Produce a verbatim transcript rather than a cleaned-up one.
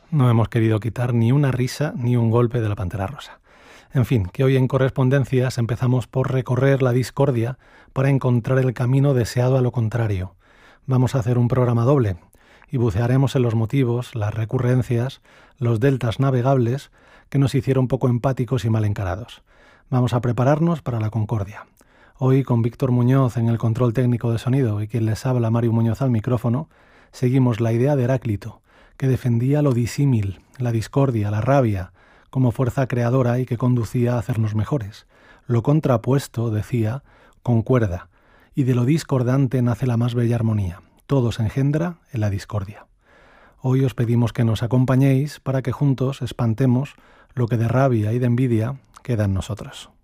No hemos querido quitar ni una risa ni un golpe de la Pantera Rosa. En fin, que hoy en Correspondencias empezamos por recorrer la discordia para encontrar el camino deseado a lo contrario. Vamos a hacer un programa doble y bucearemos en los motivos, las recurrencias, los deltas navegables que nos hicieron poco empáticos y mal encarados. Vamos a prepararnos para la concordia. Hoy, con Víctor Muñoz en el control técnico de sonido y quien les habla, Mario Muñoz al micrófono, seguimos la idea de Heráclito, que defendía lo disímil, la discordia, la rabia, como fuerza creadora y que conducía a hacernos mejores. Lo contrapuesto, decía, concuerda, y de lo discordante nace la más bella armonía. Todo se engendra en la discordia. Hoy os pedimos que nos acompañéis para que juntos espantemos lo que de rabia y de envidia queda en nosotros.